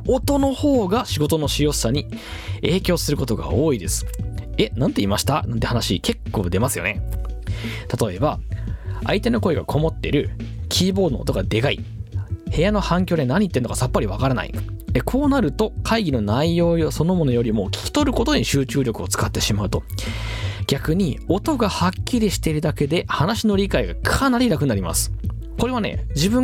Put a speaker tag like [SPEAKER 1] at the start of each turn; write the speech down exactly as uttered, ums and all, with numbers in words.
[SPEAKER 1] 音の方が仕事のしやすさに影響することが多いです。え、なんて言いましたなんて話結構出ますよね。例えば、相手の声がこもってる、キーボードの音がでかい、部屋の反響で何言ってんのかさっぱりわからない。えこうなると会議の内容そのものよりも聞き取ることに集中力を使ってしまうと。逆に音がはっきりしているだけで話の理解がかなり楽になります。これはね、自分